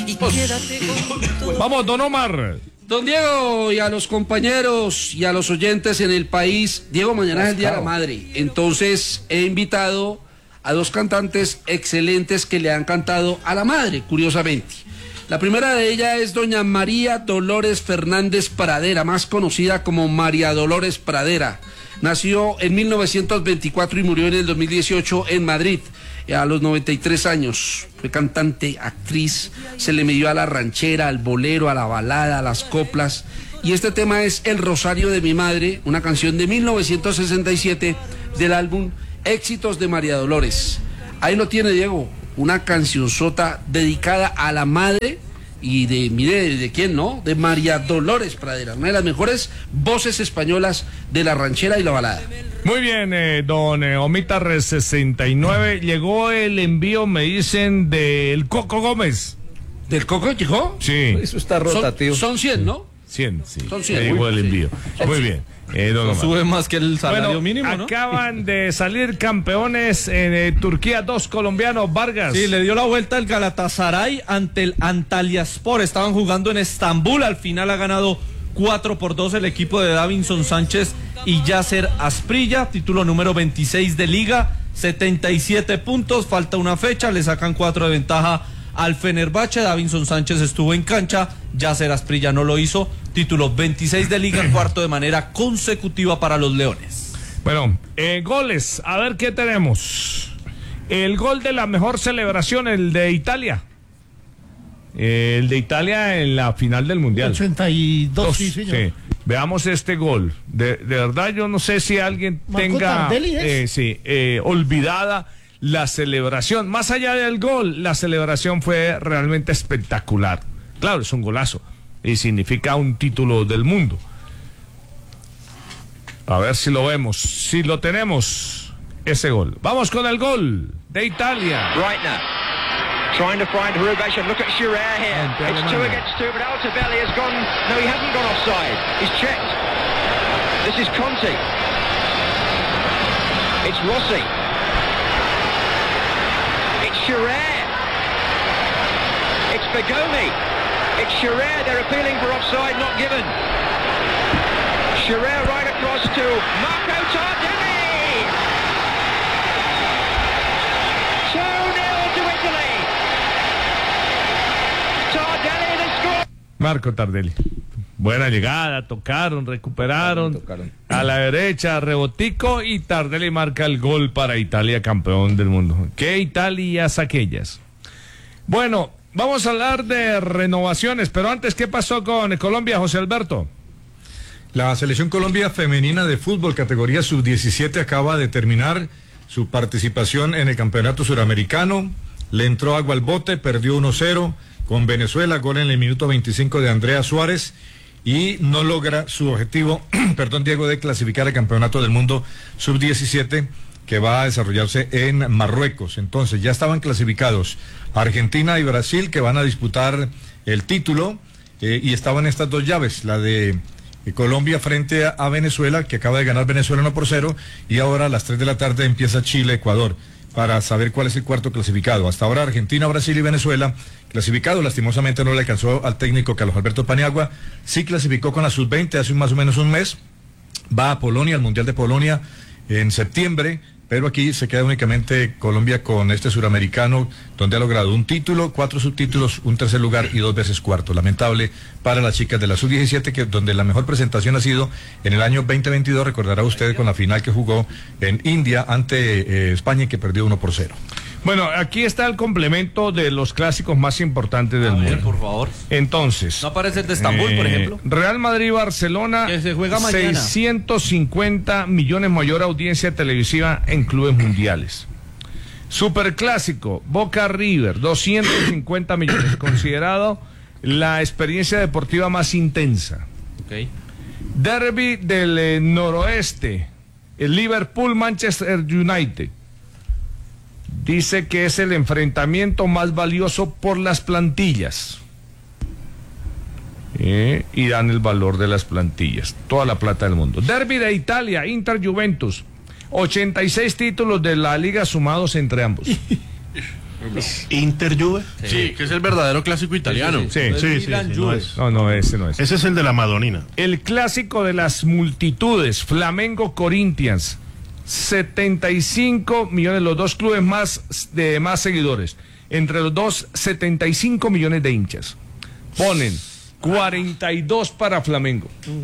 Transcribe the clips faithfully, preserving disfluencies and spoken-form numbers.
y quédate con todo. Vamos, don Omar. Don Diego, y a los compañeros y a los oyentes en el país, Diego, mañana es el Día de la Madre, entonces he invitado a dos cantantes excelentes que le han cantado a la madre, curiosamente. La primera de ellas es doña María Dolores Fernández Pradera, más conocida como María Dolores Pradera. Nació en mil novecientos veinticuatro y murió en el dos mil dieciocho en Madrid, a los noventa y tres años. Fue cantante, actriz, se le midió a la ranchera, al bolero, a la balada, a las coplas. Y este tema es El Rosario de mi Madre, una canción de mil novecientos sesenta y siete del álbum Éxitos de María Dolores. Ahí lo tiene, Diego, una cancionzota dedicada a la madre y de, mire, ¿de quién no? De María Dolores Pradera, una de las mejores voces españolas de la ranchera y la balada. Muy bien, eh, don eh, Omitar sesenta y nueve, llegó el envío, me dicen, del Coco Gómez. ¿Del Coco llegó? Sí. Eso está rotativo. Son, son cien, ¿no? cien, sí. Son cien. Llegó el envío. Muy bien. Eh, don Omar. Sube más que el salario Bueno, mínimo, ¿no? acaban de salir campeones en eh, Turquía, dos colombianos, Vargas. Sí, le dio la vuelta el Galatasaray ante el Antalyaspor. Estaban jugando en Estambul. Al final ha ganado cuatro por dos el equipo de Davinson Sánchez y Yasser Asprilla. Título número veintiséis de Liga. setenta y siete puntos. Falta una fecha. Le sacan cuatro de ventaja al Fenerbahce. Davinson Sánchez estuvo en cancha. Yasser Asprilla no lo hizo. Título veintiséis de Liga, cuarto de manera consecutiva para los Leones. Bueno, eh, goles, a ver qué tenemos. El gol de la mejor celebración, el de Italia. Eh, el de Italia en la final del Mundial. ochenta y dos, Dos, sí, señor. sí. Veamos este gol. De, de verdad, yo no sé si alguien Marco tenga Tardelli, ¿es? eh, sí, eh, olvidada la celebración. Más allá del gol, la celebración fue realmente espectacular. Claro, es un golazo y significa un título del mundo. A ver si lo vemos, si lo tenemos, ese gol. Vamos con el gol de Italia. Breitner trying to find Hrubeš, and look at Shearer here. It's two against two, but Altobelli has gone. No, he hasn't gone offside. He's checked. This is Conti. It's Rossi. It's Shearer. It's Bergomi. It's Shearer. They're appealing for offside, not given. Shearer right across to Marco Tardelli. two nil to Italy. Tardelli the score. Marco Tardelli. Buena llegada, tocaron, recuperaron, Tocaron. a la derecha, rebotico, y Tardelli marca el gol para Italia, campeón del mundo. ¿Qué Italias aquellas? Bueno, vamos a hablar de renovaciones, pero antes, ¿qué pasó con Colombia, José Alberto? La Selección Colombia Femenina de Fútbol, categoría sub diecisiete, acaba de terminar su participación en el Campeonato Suramericano. Le entró agua al bote, perdió uno cero con Venezuela, gol en el minuto veinticinco de Andrea Suárez, y no logra su objetivo, perdón, Diego, de clasificar al Campeonato del Mundo sub diecisiete, que va a desarrollarse en Marruecos. Entonces, ya estaban clasificados Argentina y Brasil, que van a disputar el título, eh, y estaban estas dos llaves, la de Colombia frente a, a Venezuela, que acaba de ganar Venezuela uno por cero, y ahora a las tres de la tarde empieza Chile-Ecuador, para saber cuál es el cuarto clasificado. Hasta ahora Argentina, Brasil y Venezuela clasificados. Lastimosamente no le alcanzó al técnico Carlos Alberto Paniagua. Sí clasificó con la sub veinte hace más o menos un mes. Va a Polonia, al Mundial de Polonia en septiembre, pero aquí se queda únicamente Colombia con este suramericano, donde ha logrado un título, cuatro subtítulos, un tercer lugar y dos veces cuarto. Lamentable para las chicas de la sub diecisiete, que donde la mejor presentación ha sido en el año veinte veintidós, recordará usted, con la final que jugó en India ante eh, España, y que perdió uno por cero. Bueno, aquí está el complemento de los clásicos más importantes del A ver, mundo. por favor. Entonces, ¿No aparece el de Estambul, eh, por ejemplo? Real Madrid-Barcelona, Que se juega mañana. seiscientos cincuenta millones, mayor audiencia televisiva en clubes mundiales. Superclásico, Boca-River, doscientos cincuenta millones, considerado la experiencia deportiva más intensa. Ok. Derby del eh, noroeste, el Liverpool-Manchester United. Dice que es el enfrentamiento más valioso por las plantillas. Eh, y dan el valor de las plantillas, toda la plata del mundo. Derby de Italia, Inter-Juventus, ochenta y seis títulos de la liga sumados entre ambos. Inter Juve. Sí, que es el verdadero clásico italiano. Sí, Sí, sí, sí, no es- No, no, ese no es. Ese es el de la Madonina. El clásico de las multitudes, Flamengo Corinthians. setenta y cinco millones, los dos clubes más de más seguidores. Entre los dos, setenta y cinco millones de hinchas. Ponen cuarenta y dos para Flamengo.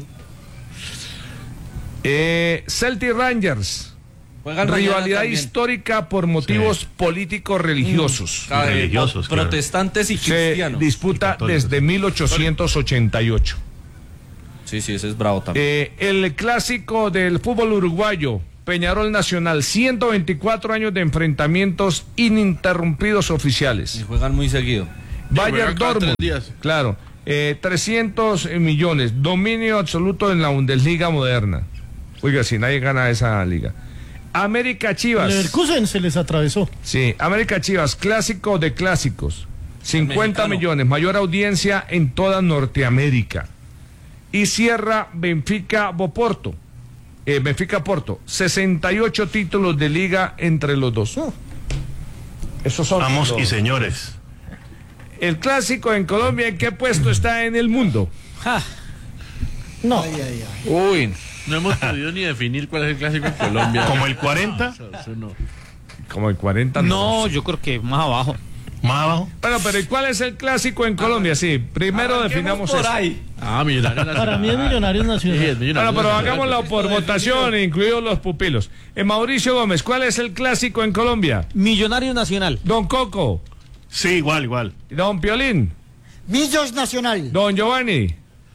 Eh, Celtic Rangers. Juegan mañana Rivalidad también. histórica por motivos Sí. políticos religiosos. Ah, eh, religiosos, claro. Protestantes y Se cristianos. disputa católicos. desde mil ochocientos ochenta y ocho. Sí, sí, ese es bravo también. Eh, el clásico del fútbol uruguayo, Peñarol Nacional, ciento veinticuatro años de enfrentamientos ininterrumpidos oficiales. Y juegan muy seguido. Bayern juegan cada Dortmund, tres días. claro, eh, trescientos millones, dominio absoluto en la Bundesliga moderna. Oiga, si nadie gana esa liga. América Chivas. Leverkusen se les atravesó. Sí, América Chivas, clásico de clásicos. cincuenta mexicano. millones, mayor audiencia en toda Norteamérica. Y cierra Benfica Boporto. Eh, Benfica Porto, sesenta y ocho títulos de liga entre los dos. Esos son Vamos los- y señores. El clásico en Colombia, ¿en qué puesto está en el mundo? No. Uy, no hemos podido ni definir cuál es el clásico en Colombia. Como el cuarenta, Eso no. Como el cuarenta. No, yo creo que más abajo. más abajo. Bueno, pero ¿y cuál es el clásico en Colombia? Sí, primero definamos por eso. ahí. Ah, Millonarios Nacional. Para mí es Millonarios Sí, Nacional. es Millonarios Bueno, pero Nacional. hagámoslo por votación, incluidos los pupilos. Eh, Mauricio Gómez, ¿cuál es el clásico en Colombia? Millonario Nacional. Don Coco, Sí, igual, igual. Don Piolín, Millos Nacional. Don Giovanni,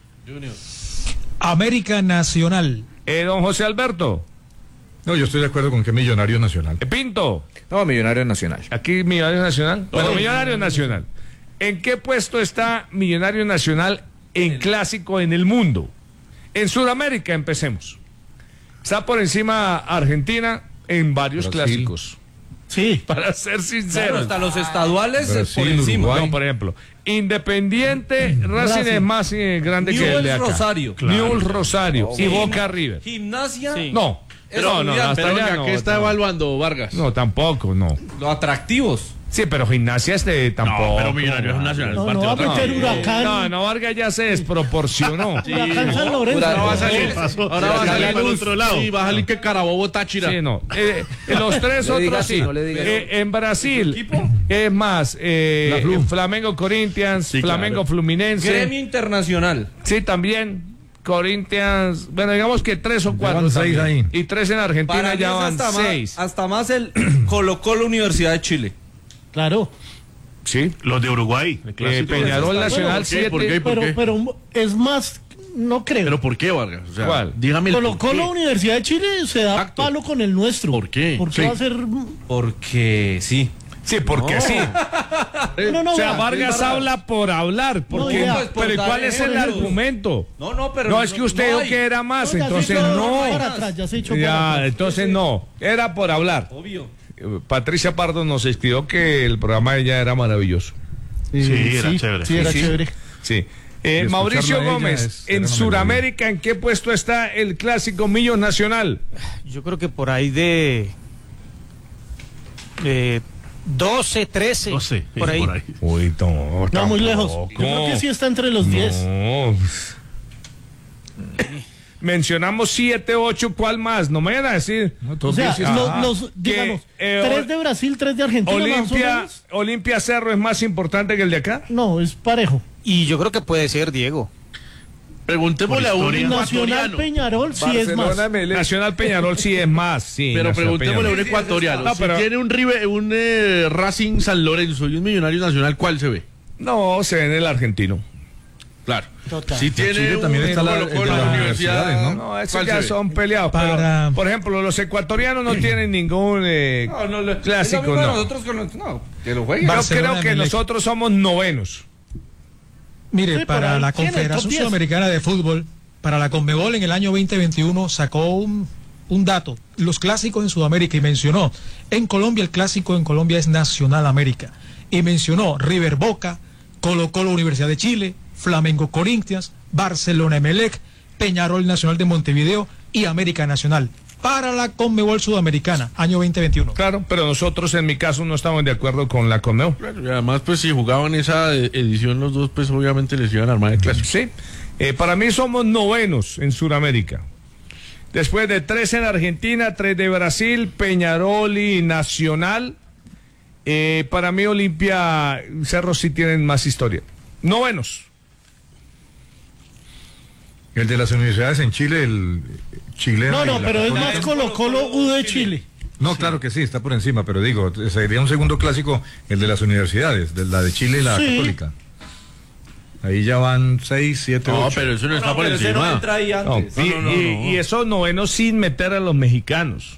América Nacional. eh, Don José Alberto, No, yo estoy de acuerdo con que Millonario Nacional. eh, Pinto. No, Millonario Nacional. Aquí Millonarios Nacional. Bueno, Millonarios Nacional. ¿En qué puesto está Millonarios Nacional en clásico en el mundo? En Sudamérica empecemos. Está por encima Argentina en varios Brasil. clásicos. Sí. Para ser Claro, sinceros. hasta los estaduales eh, Brasil, por encima. Uruguay. No, por ejemplo, Independiente Racing Racing. es más eh, grande que el Newell's de acá. Rosario. Newell's Rosario y Boca River. Gimnasia. No, Pero, no, no, mira, hasta Pero allá venga, no, ¿qué está no. evaluando Vargas? No, tampoco, no. Los atractivos. Sí, pero Gimnasia este tampoco. No, pero Millonarios Nacional. No, parte no va a otra meter cosa. Huracán. No, no, Vargas ya se desproporcionó. Huracán San Lorenzo. Ahora va a salir, pasó? ahora va a Ya salir salió para el otro lado. Sí, va a salir que Carabobo Táchira. Sí, no. Eh, eh, los tres Le diga otros así, sí. no le diga Eh, en Brasil es más eh, La Flu. Flamengo Corinthians, Sí, Flamengo claro. Fluminense. Gremio Internacional. Sí, también. Corinthians, bueno, digamos que tres o cuatro. van seis también. ahí. Y tres en Argentina Para mí ya es van hasta seis. más, hasta más el Colo Colo Universidad de Chile. Claro. Sí. Los de Uruguay. el Eh, clásico. Peñarol Bueno, Nacional ¿por qué? siete. ¿Por qué? Pero, pero es más, no creo. ¿Pero por qué, Vargas? O sea, ¿Cuál? dígame el Colo por Colo qué. Universidad de Chile se da Exacto. palo con el nuestro. ¿Por qué? Porque Sí. va a ser. Porque sí. Sí, porque sí. No, no, O sea, vea, Vargas Vargas. habla por hablar. Porque, No, pues, por pero ¿y dar cuál es el ejemplos. argumento? No, no, pero. No, es que usted no dijo hay. que era más, No, ya se entonces echó no. para atrás, ya se echó para Ya, atrás. entonces no. Era por hablar. Obvio. Eh, Patricia Pardo nos escribió que el programa de ella era maravilloso. Sí, era chévere. Sí, era Sí, sí. chévere. Sí. Eh, Y escucharla Mauricio a ella Gómez, es- en era una Sudamérica, ¿en qué puesto está el clásico Millos Nacional? Yo creo que por ahí de. de doce, trece. doce, Por ahí. por ahí. Uy, no, No, muy lejos. Yo creo que sí está entre los diez. No. Mencionamos siete, ocho, ¿cuál más? No me vayan a decir. O sea, dices, los, ah, los, que, digamos, eh, tres de Brasil, tres de Argentina. más o Olimpia, menos. Olimpia Cerro es más importante que el de acá. No, es parejo. Y yo creo que puede ser Diego. Preguntémosle a un Por historia. Nacional ecuatoriano. Peñarol sí es más. Nacional Peñarol sí es más, sí. Pero Nacional preguntémosle a un Peñarol. ecuatoriano. No, pero- Si tiene un, River, un eh, Racing San Lorenzo y un Millonario Nacional, ¿cuál se ve? No, se ve en el argentino. Claro. Total. Si tiene Chile un también está la- Colo Colo el de en las la universidad, universidades, ¿no? No, esos ¿cuál ya se ve? son peleados. pero, Para- por ejemplo, los ecuatorianos no tienen ningún eh, No, no, le- clásico, es lo mismo no. Nosotros con los- no, que lo jueguen. Yo Barcelona, creo que Emelec. nosotros somos novenos. Mire, Sí, por para ahí la tiene el top Confederación diez. Sudamericana de Fútbol, para la Conmebol en el año veinte veintiuno sacó un, un dato, los clásicos en Sudamérica, y mencionó, en Colombia el clásico en Colombia es Nacional América, y mencionó River Boca, Colo Colo Universidad de Chile, Flamengo Corinthians, Barcelona Emelec, Peñarol Nacional de Montevideo y América Nacional. para la Conmebol Sudamericana, año veinte veintiuno. Claro, pero nosotros en mi caso no estamos de acuerdo con la Conmebol. Claro, y además, pues si jugaban esa eh, edición los dos, pues obviamente les iban a armar el clásico. Sí, eh, para mí somos novenos en Sudamérica. Después de tres en Argentina, tres de Brasil, Peñarol y Nacional. Eh, para mí Olimpia, Cerro sí tienen más historia. Novenos. El de las universidades en Chile, el chileno. No, no, y la pero es Católica. más Colo Colo U de Chile. No, claro que sí, está por encima, pero digo, sería un segundo clásico el de las universidades, de la de Chile y la Sí. Católica. Ahí ya van seis, siete, No, ocho. pero eso no está por pero ese no encima. entra ahí No, antes. y, no, no, y- no. y esos novenos sin meter a los mexicanos.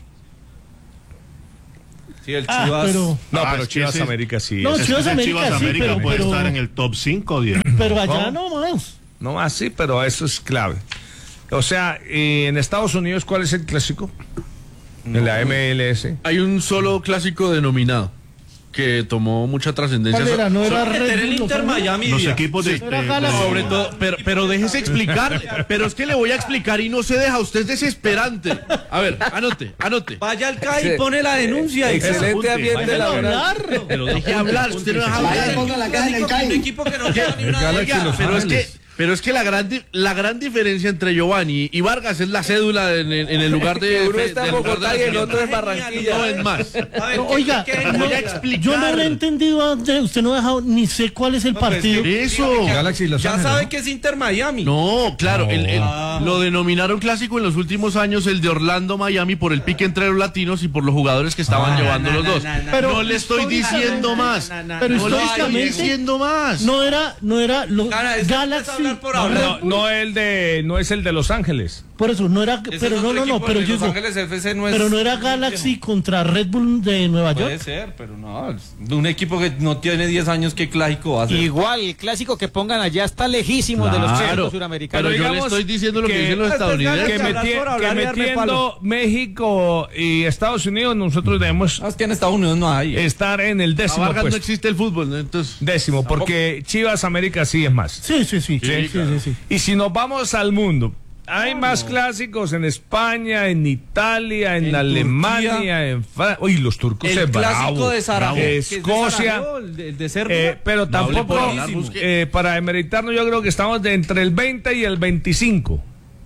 Sí, el Ah, Chivas. pero, No, Ah, pero es que Chivas ese- América sí. No, es- Chivas Ese América Chivas sí, América pero- puede pero- estar en el top cinco o diez. pero allá ¿Cómo? no más. No más, sí, pero eso es clave. O sea, eh, en Estados Unidos, ¿cuál es el clásico? En la M L S. Hay un solo clásico denominado que tomó mucha trascendencia. ¿Cuál era? No era Meter Red el Bull, Inter ¿no? Miami. Los ya. equipos de, Sí. Era de- Galaxy. de- Sobre todo, pero, pero déjese explicar. Pero es que le voy a explicar y no se deja. Usted es desesperante. A ver, anote, anote. Vaya al C A I y pone la denuncia. y se Excelente apunte. ambiente Vaya a laboral. Hablar. Pero deje hablar. Usted no deja hablar. Ponga la caja en el Un C A I. equipo que no lleva ni una Galaxy liga. Los Pero es que, Ángeles. pero es que la gran, di- la gran diferencia entre Giovanni y Vargas es la cédula en, en- en el lugar de. Uno está en del lugar de Bogotá y el nacimiento. otro en Barranquilla. No es más. A ver, No, ¿qué- oiga, qué- qué- no, voy a explicar. yo no lo he entendido antes. Usted no ha dejado ni sé cuál es el partido. Eso. Galaxy y Los Ya Ángeles, sabe ¿no? que es Inter Miami. No, claro, el- el- Ah. lo denominaron clásico en los últimos años el de Orlando Miami por el pique entre los latinos y por los jugadores que estaban Ah. llevando Na, los na, dos. na, na, Pero no le estoy diciendo más. na, na, Pero no le estoy históricamente diciendo más. no era, no era lo, Cara, es que Galaxy. empieza a hablar por no, hablar. No, no el de, no es el de Los Ángeles. Por eso no era, Ese pero es no, otro no, no, equipo, pero el de yo Los digo, Ángeles F C no es. pero no era Galaxy contra Red Bull de Nueva Puede York. ser, pero no. es de un equipo que no tiene diez años, ¿qué clásico va a ser? Igual, el clásico que pongan allá está lejísimo de los Claro, clásicos pero suramericanos. yo le digamos estoy diciendo lo que, que- dicen los Este es estadounidenses. Que, hablar meti- por hablar que y darle metiendo México y Estados Unidos, nosotros debemos No, es que en Estados Unidos no hay. estar en el A décimo Vargas no puesto. existe el fútbol, ¿no? Entonces. Décimo, porque Chivas América sí es más. Sí, sí, sí. Sí, sí, sí, sí. Y si nos vamos al mundo, hay más clásicos en España, en Italia, en, En Alemania, Turquía. en Francia. Uy, los turcos El es clásico bravo. de Sarajevo. que es de Escocia. Sarajevo, el de, el de Serbia. Eh, pero No hable tampoco, por hablar, busque. eh, para emeritarnos, yo creo que estamos de entre el veinte y el veinticinco.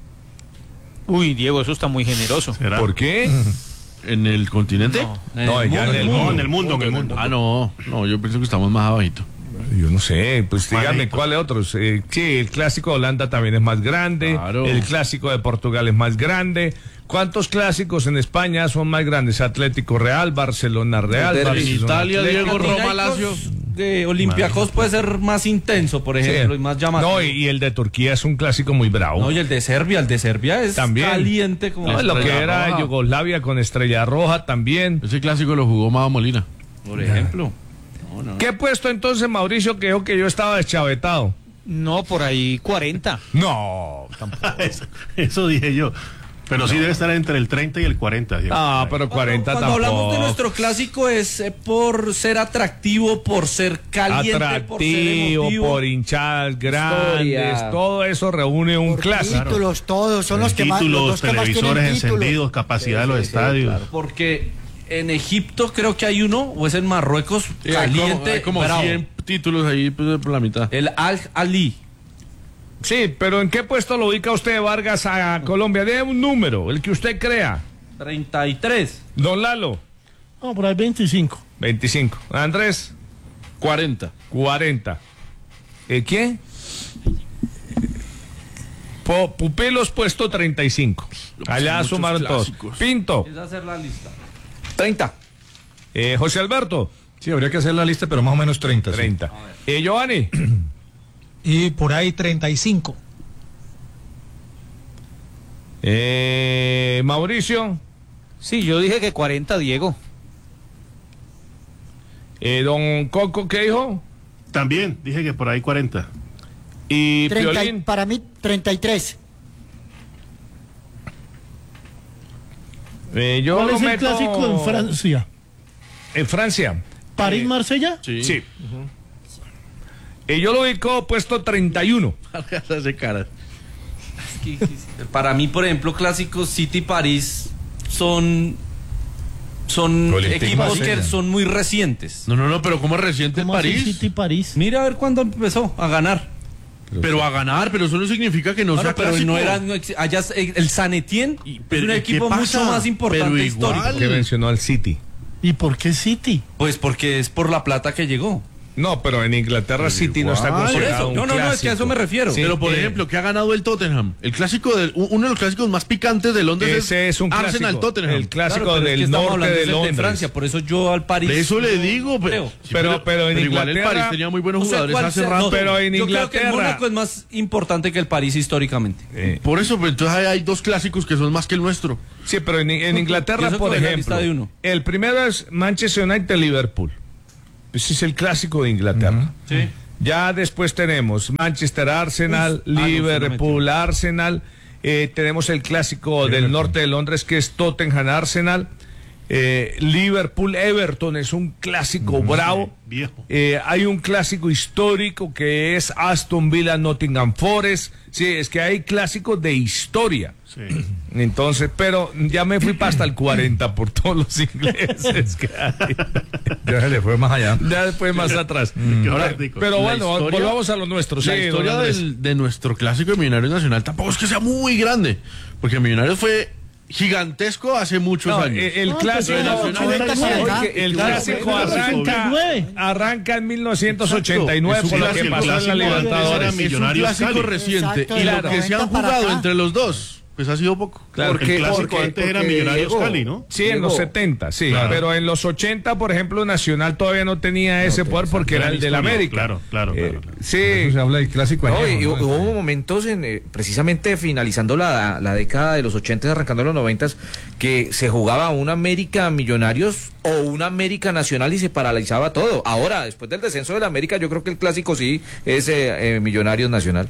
Uy, Diego, eso está muy generoso. ¿Será? ¿Por qué? ¿En el continente? No, ya en el No, mundo. en el mundo, en el mundo. Ah, no. No, yo pienso que estamos más abajito. Yo no sé, pues díganme Juanito. cuáles otros. Eh, sí, el clásico de Holanda también es más grande. Claro. El clásico de Portugal es más grande. ¿Cuántos clásicos en España son más grandes? Atlético Real, Barcelona Real. En Barcelona Italia, Atlético. Diego Roma Panathinaikos Lazio. de Olympiacos puede ser más intenso, por ejemplo, Sí. y más llamativo. No, y, y el de Turquía es un clásico muy bravo. No, y el de Serbia, el de Serbia es También. caliente como No, lo que Estrella era Roja. Yugoslavia con Estrella Roja también. Ese clásico lo jugó Mado Molina. por ejemplo. ¿Qué puesto entonces, Mauricio, que dijo que yo estaba deschavetado? No, por ahí cuarenta. No, tampoco. Eso, eso dije yo. Pero sí debe estar entre el treinta y el cuarenta. Diego. Ah, pero cuarenta Cuando tampoco. hablamos de nuestro clásico es eh, por ser atractivo, por ser caliente, por ser Atractivo, emotivo. por hinchadas grandes, Historia. todo eso reúne un Por clásico. títulos, todos, son los que más, los Títulos, dos que más tienen televisores títulos. encendidos, capacidad de los Sí, sí, estadios. claro. Porque en Egipto creo que hay uno, o es en Marruecos, Sí, hay como- caliente, hay como bravo. cien títulos ahí pues, por la mitad. El Al Ali. Sí, pero ¿en qué puesto lo ubica usted, Vargas, a Colombia? Dé un número, el que usted crea. treinta y tres. Don Lalo, No, por ahí veinticinco. veinticinco. Andrés, cuarenta. cuarenta. ¿Eh, ¿Qué? Po- Pupilos puesto treinta y cinco. Allá muchos sumaron todos. clásicos. Pinto, Es hacer la lista. treinta. eh, José Alberto, Sí, habría que hacer la lista, pero más o menos treinta. sí. treinta. Eh, Giovanni, Y por ahí treinta y cinco. eh, Mauricio, Sí, yo dije que cuarenta, Diego. eh, Don Coco, ¿qué dijo? También dije que por ahí cuarenta. Y treinta y- Piolín. para mí, treinta y tres. Eh, yo ¿Cuál lo es el meto clásico en Francia? En Francia. ¿París-Marsella? Sí. Sí. Eh, yo lo ubico puesto treinta y uno. Hace cara. Para mí, por ejemplo, clásico City París son son Olympique equipos Marsella. que son muy recientes. No, no, no, pero ¿cómo es reciente en ¿Cómo así París? City París? Mira a ver cuándo empezó a ganar. Pero a ganar, pero eso no significa que no Bueno, sea pero clásico. no era, no ex- allá es- el San Etienne es pero un ¿qué equipo pasa? mucho más importante Pero igual. histórico. Que mencionó al City. ¿Y por qué City? Pues porque es por la plata que llegó. No, pero en Inglaterra City no está igual. Por considerado eso, un no, no, no, es que a clásico. eso me refiero. Sí, Pero por eh, ejemplo, ¿qué ha ganado el Tottenham? El clásico del, uno de los clásicos más picantes de Londres Ese es un clásico. Arsenal Tottenham. El clásico Claro, pero es que del estamos norte hablando de es el Londres. Francia, por eso yo al París. De eso le no digo, pero, creo. sí, Pero- pero en igual el Inglaterra- París tenía muy buenos No sé jugadores cuál hace sea- rato. no, pero en yo creo que el Inglaterra- Mónaco es más importante que el París históricamente. Eh, Por eso, pues, entonces hay, hay dos clásicos que son más que el nuestro. sí, pero en, en Inglaterra, Yo sé por cuál es la lista ejemplo, de uno. el primero es Manchester United-Liverpool. Ese es el clásico de Inglaterra. Sí. Ya después tenemos Manchester Arsenal, Uf, ah, no, Liverpool se lo Arsenal. Eh, tenemos el clásico del norte de Londres que es Tottenham Arsenal. Eh, Liverpool Everton es un clásico bravo. Viejo. Eh, hay un clásico histórico que es Aston Villa Nottingham Forest. Sí, es que hay clásicos de historia. Sí. Entonces, pero ya me fui hasta el cuarenta por todos los ingleses que hay. Ya se le fue más allá. Ya después más atrás. Qué Ahora, práctico. pero La bueno, historia- volvamos a lo nuestro. La Sí, historia don Andrés. del- de nuestro clásico de Millonarios Nacional tampoco es que sea muy grande, porque Millonarios fue gigantesco hace muchos No, años. el, el No, clásico, pero Nacional ochenta y nueve, es- el Claro, clásico pero arranca, nueve. arranca en mil novecientos ochenta y nueve Exacto, por lo es un que clásico, pasó en la el clásico Libertadores. era es un Millonarios clásico Cali. reciente Exacto, y de lo los que se han noventa para jugado acá. entre los dos, pues ha sido poco. Claro, Porque el clásico porque- antes era porque Millonarios Diego- Cali, ¿no? Sí, en los setenta, sí, Claro. pero en los ochenta, por ejemplo, Nacional todavía no tenía ese poder porque era el del historia, América. claro, claro, Eh, claro, claro. Sí, Eso se habla del clásico No, añejo, y ¿no? hubo momentos, en, eh, precisamente finalizando la, la década de los ochenta, arrancando los noventa, que se jugaba un América Millonarios o un América Nacional y se paralizaba todo. Ahora, después del descenso del América, yo creo que el clásico sí es eh, eh, Millonarios Nacional.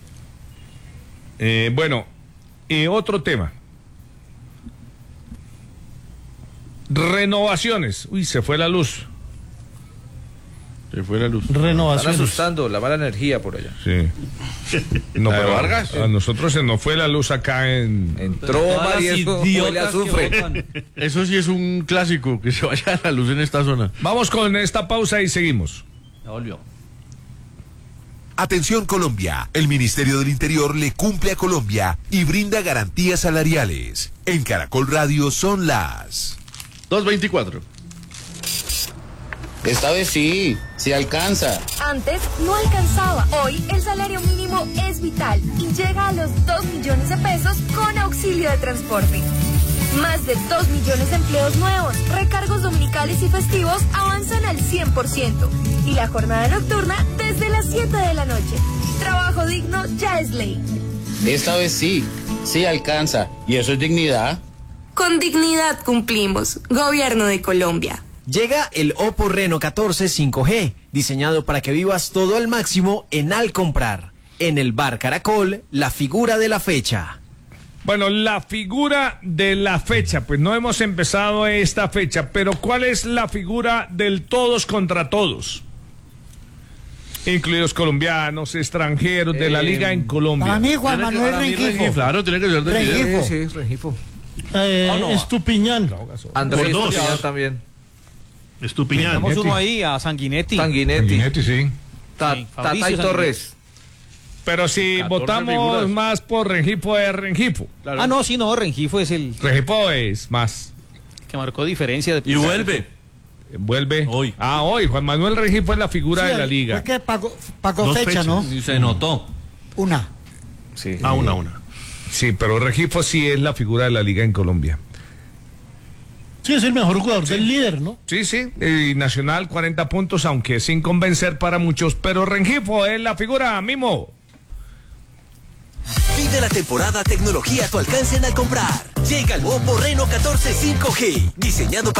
eh, bueno, y otro tema. Renovaciones. Uy, se fue la luz. Se fue la luz. Están Renovaciones. asustando la mala energía por allá. Sí. No, ¿La de pero Vargas? a nosotros se nos fue la luz acá en... Entró Todas Omar y las eso idiotas huele a que azufre. votan. Eso sí es un clásico, que se vaya la luz en esta zona. Vamos con esta pausa y seguimos. Ya volvió. Atención Colombia, el Ministerio del Interior le cumple a Colombia y brinda garantías salariales. En Caracol Radio son las dos veinticuatro. Esta vez sí, sí alcanza. Antes no alcanzaba. Hoy el salario mínimo es vital y llega a los dos millones de pesos con auxilio de transporte. Más de dos millones de empleos nuevos, recargos dominicales y festivos avanzan al cien por ciento. Y la jornada nocturna desde las siete de la noche. Trabajo digno ya es ley. Esta vez sí, sí alcanza. ¿Y eso es dignidad? Con dignidad cumplimos. Gobierno de Colombia. Llega el Oppo Reno catorce cinco G, diseñado para que vivas todo al máximo en Al Comprar. En el Bar Caracol, la figura de la fecha. Bueno, la figura de la fecha, pues no hemos empezado esta fecha, pero ¿cuál es la figura del todos contra todos? Incluidos colombianos, extranjeros, de la Eh, liga en Colombia. Para mí, Juan Tiene que- Manuel para mí, Rengifo. Rengifo, claro, tiene que ser de Rengifo. líder. Sí, sí, Rengifo. Eh, Ah, no. Estupiñán. Andrés Por dos. Estupiñán también. Estupiñán. Tenemos uno ahí a Sanguinetti. Sanguinetti. Sanguinetti, sí. Ta- Sí, Tata Fabricio y Torres. Pero si catorce votamos figuras. más por Rengifo, es Rengifo. Claro. Ah, no, sí, no, Rengifo es el Rengifo es más. que marcó diferencia. De Y vuelve. Vuelve. Hoy. Ah, hoy. Juan Manuel Rengifo es la figura Sí, de la liga. Fue que pagó, pagó Dos fecha, fechas. ¿no? Y se notó. Una. Sí. Ah, una, una. Sí, pero Rengifo sí es la figura de la liga en Colombia. Sí, es el mejor jugador del líder, ¿no? Sí, sí. Y Nacional cuarenta puntos, aunque sin convencer para muchos. Pero Rengifo es la figura, Mimo. Fin de la temporada, tecnología a tu alcance en Al Comprar. Llega el Oppo Reno catorce cinco G, diseñado para